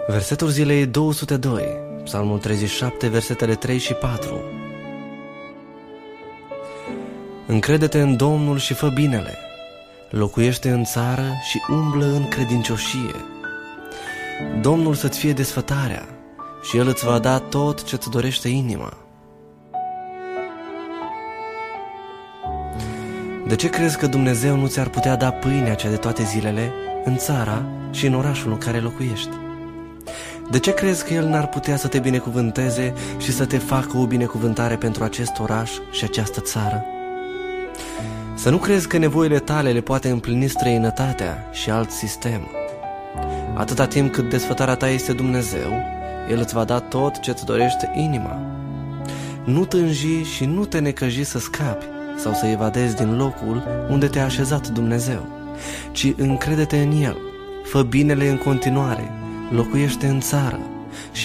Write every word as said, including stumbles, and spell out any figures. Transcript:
Versetul zilei două sute doi, Psalmul treizeci și șapte, versetele trei și patru. Încrede-te în Domnul și fă binele, locuiește în țară și umblă în credincioșie. Domnul să-ți fie desfătarea și El îți va da tot ce-ți dorește inima. De ce crezi că Dumnezeu nu ți-ar putea da pâinea cea de toate zilele în țara și în orașul în care locuiești? De ce crezi că El n-ar putea să te binecuvânteze și să te facă o binecuvântare pentru acest oraș și această țară? Să nu crezi că nevoile tale le poate împlini străinătatea și alt sistem. Atâta timp cât desfătarea ta este Dumnezeu, El îți va da tot ce-ți dorește inima. Nu tânji și nu te necăji să scapi sau să evadezi din locul unde te-a așezat Dumnezeu, ci încrede-te în El, fă binele în continuare, locuiește în țară